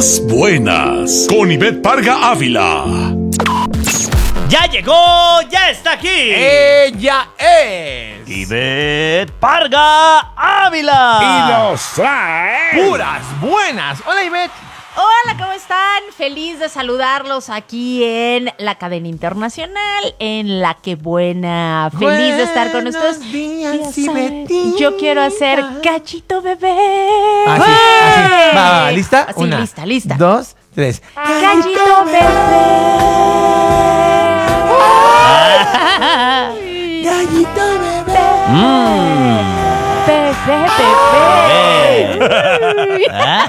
más buenas con Ivette Parga Ávila. ¡Ya llegó! ¡Ya está aquí! ¡Ella es! Ivette Parga Ávila. Y los trae puras buenas. Hola, Ivette. Hola, ¿cómo están? Feliz de saludarlos aquí en la cadena internacional, en La Que Buena. Feliz de estar con ustedes. Buenos días, Ya saben, Ivetita. yo quiero hacer cachito bebé. Así. Va, ¿lista? Así, Una, lista. 2, 3. Cachito bebé. Gallito bebé. Bebé.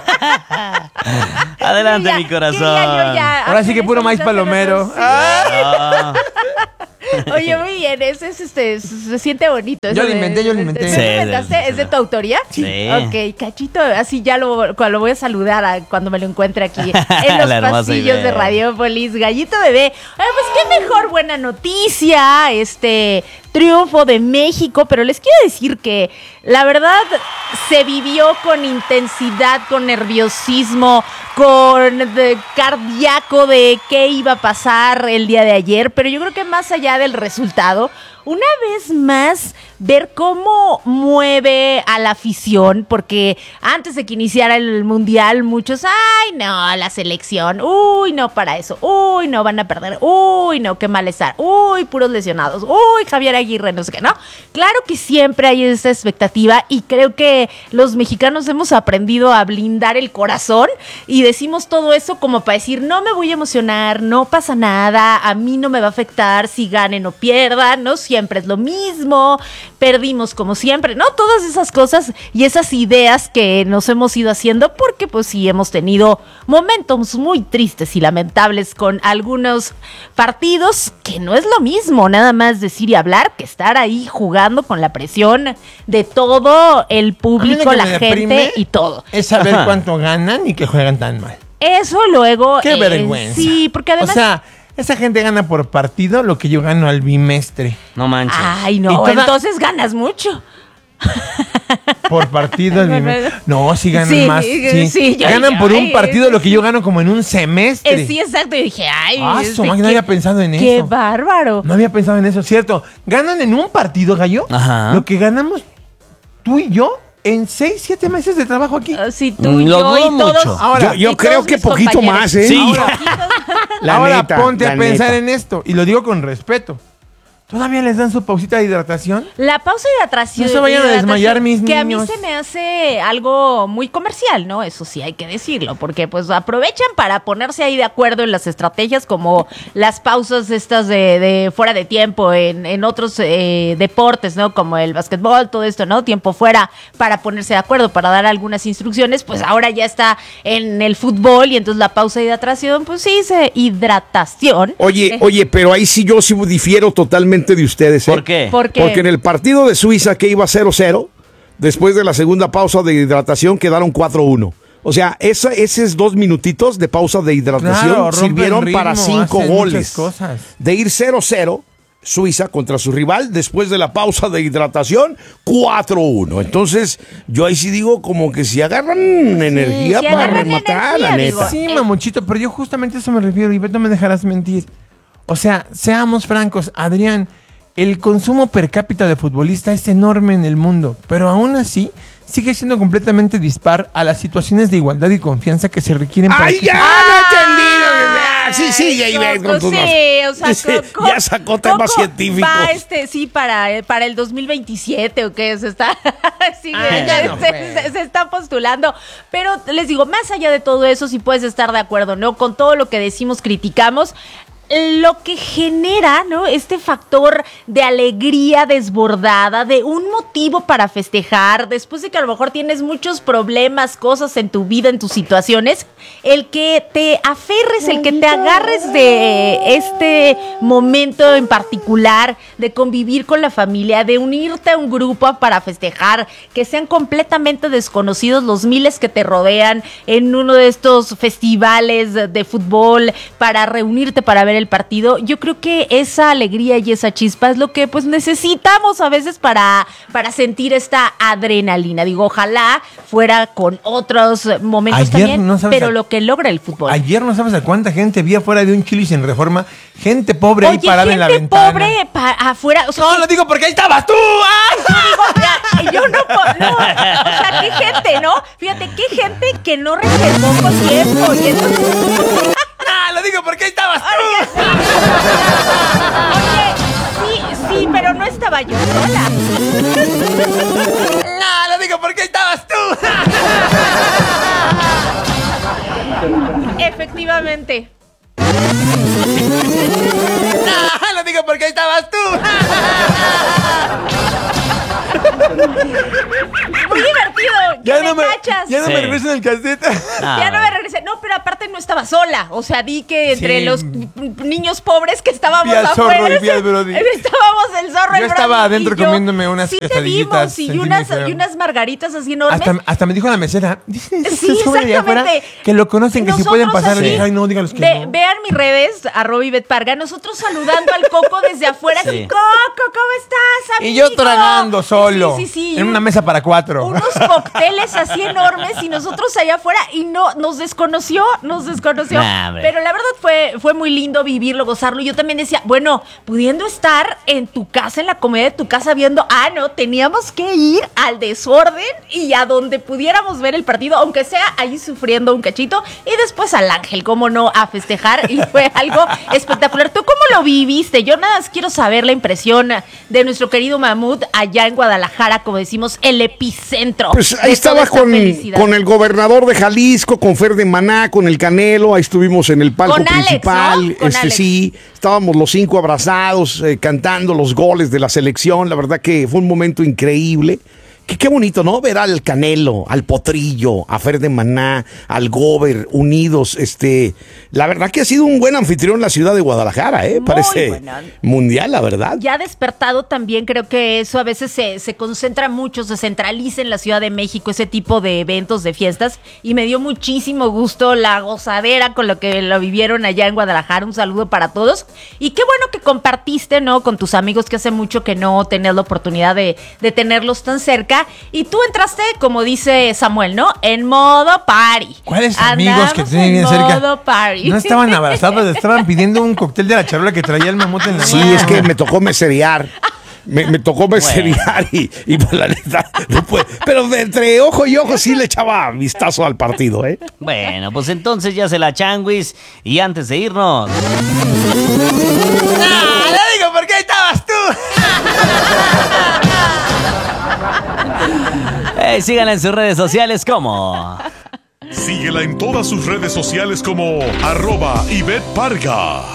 Adelante, Ya, mi corazón. ya Ahora sí que puro maíz palomero. Ah, Oye, muy bien, se siente bonito. Yo eso lo inventé. ¿Te Sí, inventaste? ¿Es de tu autoría? Sí. Ok, cachito, así ya lo voy a saludar cuando me lo encuentre aquí en los La hermosa pasillos de Ivette. Radiopolis. Gallito bebé. Pues qué mejor buena noticia, triunfo de México, pero les quiero decir que la verdad se vivió con intensidad, con nerviosismo, con cardíaco de qué iba a pasar el día de ayer, pero yo creo que más allá del resultado, una vez más ver cómo mueve a la afición, porque antes de que iniciara el mundial muchos, ay no, la selección, uy no para eso, uy no van a perder, uy no, qué malestar, uy puros lesionados, uy Javier Aguirre, no sé qué, ¿no? Claro que siempre hay esa expectativa y creo que los mexicanos hemos aprendido a blindar el corazón y decimos todo eso como para decir, no me voy a emocionar, no pasa nada, a mí no me va a afectar si ganen o pierdan, no siempre es lo mismo, perdimos como siempre, ¿no? Todas esas cosas y esas ideas que nos hemos ido haciendo porque pues sí hemos tenido momentos muy tristes y lamentables con algunos partidos que no es lo mismo, nada más decir y hablar que estar ahí jugando con la presión de todo el público, A mí lo la que me gente deprime y todo. Es saber cuánto ganan y que juegan tan mal. Eso luego... ¡Qué vergüenza! Sí, porque además... O sea, esa gente gana por partido lo que yo gano al bimestre. no manches. Ay, Y no, toda- entonces ganas mucho. Por partido al bimestre. No, sí ganan Sí, más. sí, yo ganan dije, por un ay, partido lo que yo gano como en un semestre. Sí, exacto. Y dije, ay, Su máquina, no había pensado en qué eso. bárbaro. No había pensado en eso, cierto. Ganan en un partido, Gallo, Ajá. lo que ganamos tú y yo en 6, 7 meses de trabajo aquí. Sí, tú y Lo yo y dudo todos. mucho. Ahora, Yo y creo todos que mis poquito compañeros. más, ¿eh? Sí. La ahora neta, ponte a la pensar neta. en esto, y lo digo con respeto. ¿Todavía les dan su pausita de hidratación? La pausa de hidratación. No se vayan a desmayar, mis que niños. a mí se me hace algo muy comercial, ¿no? Eso sí hay que decirlo, porque pues aprovechan para ponerse ahí de acuerdo en las estrategias, como las pausas estas de fuera de tiempo en otros deportes, ¿no? Como el básquetbol, todo esto, ¿no? Tiempo fuera para ponerse de acuerdo, para dar algunas instrucciones, pues ahora ya está en el fútbol y entonces la pausa de hidratación, pues sí, hidratación. Oye, pero ahí sí yo sí difiero totalmente de ustedes, ¿eh? ¿Por qué? Porque Porque en el partido de Suiza que iba 0-0, después de la segunda pausa de hidratación quedaron 4-1. O sea, esos 2 minutitos de pausa de hidratación Claro, rompen sirvieron ritmo, para 5 hacen muchas goles. cosas. De ir 0-0, Suiza contra su rival, después de la pausa de hidratación, 4-1. Entonces, yo ahí sí digo como que si agarran energía si para agarran rematar, energía, la digo. neta. Sí, mamuchito, pero yo justamente a eso me refiero, y no me dejarás mentir. O sea, seamos francos, Adrián, el consumo per cápita de futbolista es enorme en el mundo, pero aún así sigue siendo completamente dispar a las situaciones de igualdad y confianza que se requieren para ¡Ay, que- ya! ¡No entendí! Sí, sigue ahí, ven con tus sí, o sea, Ya sacó temas Coco científicos. Va sí para el 2027 o qué se está sigue, ya no fue. se está postulando, pero les digo, más allá de todo eso, si puedes estar de acuerdo, ¿no? Con todo lo que decimos, criticamos, lo que genera, ¿no? Este factor de alegría desbordada, de un motivo para festejar, después de que a lo mejor tienes muchos problemas, cosas en tu vida, en tus situaciones, el que te aferres, el que te agarres de este momento en particular, de convivir con la familia, de unirte a un grupo para festejar, que sean completamente desconocidos los miles que te rodean en uno de estos festivales de fútbol, para reunirte para ver el el partido, yo creo que esa alegría y esa chispa es lo que pues necesitamos a veces para sentir esta adrenalina. Digo, ojalá fuera con otros momentos Ayer también, no sabes pero lo que logra el fútbol. Ayer no sabes a cuánta gente vi afuera de un Chili's en Reforma. Gente pobre ahí parada en la gente ventana. pobre afuera. O sea, No, lo digo porque ahí estabas tú. ¡Ay! yo digo, mira, yo no, o sea, qué gente, ¿no? Fíjate, qué gente que no reservó con tiempo y entonces... No, lo digo porque ahí estabas tú. Oye, sí, pero no estaba yo sola. No, lo digo porque ahí estabas tú. Efectivamente. No, lo digo porque ahí estabas tú. Muy divertido. Ya no me cachas. Ya no me regreso en el cassette. Ya no me regresé. No, pero aparte no estaba sola. O sea, di que entre Sí. los niños pobres que estábamos Vi al afuera. zorro y vi al Brody. Estábamos el zorro, Yo el estaba Brody adentro y yo. comiéndome unas sí te quesadillitas, vimos, y sentí muy unas, feo. y unas margaritas así enormes. Hasta me dijo la mesera. Dicen Sí, sobre allá afuera exactamente. que lo conocen, que si Nosotros pueden pasar. así, Le dije, ay, no, dígalos que no. Vean mis redes, @Ivette Parga. Nosotros saludando al Coco desde afuera. Sí. Así, Coco, ¿cómo estás, amigo? Y yo tragando solo. Sí. En una mesa para 4. Unos cócteles así enormes y nosotros allá afuera y no, nos desconoció. Nah, hombre. Pero la verdad fue muy lindo vivirlo, gozarlo. Yo también decía, bueno, pudiendo estar en tu casa, en la comodidad de tu casa viendo, no, teníamos que ir al desorden y a donde pudiéramos ver el partido, aunque sea ahí sufriendo un cachito, y después al Ángel, cómo no, a festejar, y fue algo espectacular. ¿Tú cómo lo viviste? Yo nada más quiero saber la impresión de nuestro querido Mamut allá en Guadalajara, como decimos, el epicentro. Pues de ahí toda estaba esta felicidad. con el gobernador de Jalisco, con Fer de Maná, con el Canelo, ahí estuvimos en el palco Con Alex, principal. ¿no? Con Alex. Sí, estábamos los 5 abrazados, cantando los goles de la selección. La verdad que fue un momento increíble. Qué bonito, ¿no? Ver al Canelo, al Potrillo, a Fer de Maná, al Gober, unidos. La verdad que ha sido un buen anfitrión la ciudad de Guadalajara, ¿eh? Muy Parece buena. mundial, la verdad. Ya despertado también, creo que eso a veces se concentra mucho, se centraliza en la Ciudad de México, ese tipo de eventos, de fiestas, y me dio muchísimo gusto la gozadera con lo que lo vivieron allá en Guadalajara. Un saludo para todos, y qué bueno que compartiste, ¿no? Con tus amigos, que hace mucho que no tenías la oportunidad de tenerlos tan cerca, y tú entraste, como dice Samuel, ¿no? En modo party. ¿Cuáles amigos Andamos que tienen bien en cerca? modo party. No estaban abrazados, estaban pidiendo un cóctel de la charola que traía el Mamut en la Sí, mano. es que me tocó meserear. Me tocó meserear y pues la neta, no puede. Pero de entre ojo y ojo sí le echaba vistazo al partido, ¿eh? Bueno, pues entonces ya se la changuis. Y antes de irnos, ¡Ah, lo digo porque ahí estabas tú! síganla en sus redes sociales como... Síguela en todas sus redes sociales como @Ivette Parga.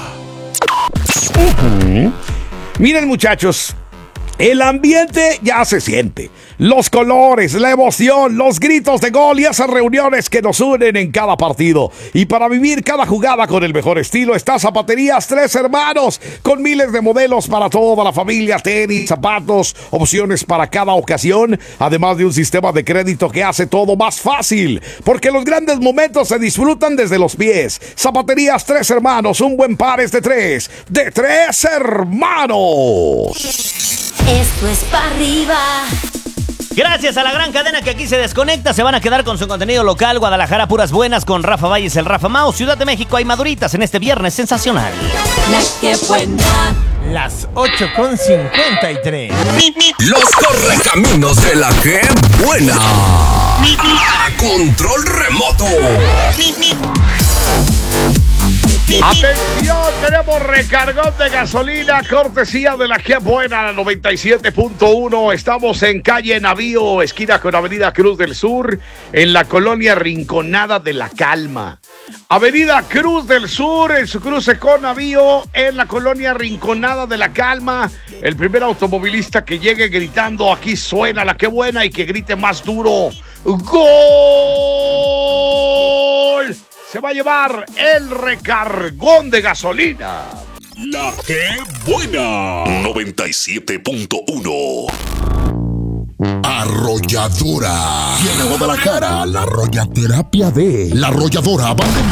Miren, muchachos, el ambiente ya se siente. Los colores, la emoción, los gritos de gol y esas reuniones que nos unen en cada partido. Y para vivir cada jugada con el mejor estilo está Zapaterías Tres Hermanos, con miles de modelos para toda la familia, tenis, zapatos, opciones para cada ocasión, además de un sistema de crédito que hace todo más fácil, porque los grandes momentos se disfrutan desde los pies. Zapaterías Tres Hermanos, un buen par es de tres hermanos. Esto es para arriba. Gracias a la gran cadena que aquí se desconecta, se van a quedar con su contenido local. Guadalajara, puras buenas, con Rafa Valles, el Rafa Mau. Ciudad de México, hay maduritas en este viernes sensacional. La que buena. Las 8:53. Los correcaminos de la que buena. A control remoto. Atención, tenemos recargón de gasolina, cortesía de la que buena, la 97.1. Estamos en calle Navío, esquina con Avenida Cruz del Sur, en la colonia Rinconada de la Calma. Avenida Cruz del Sur, en su cruce con Navío, en la colonia Rinconada de la Calma. El primer automovilista que llegue gritando, aquí suena la que buena, y que grite más duro, ¡gol!, se va a llevar el recargón de gasolina. La que buena. 97.1. Arrolladora. Viene a Guadalajara la arrollaterapia de La Arrolladora.